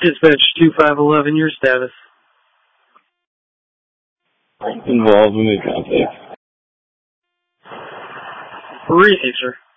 Dispatch 2511, your status. Involved in the contact. Receive, sir.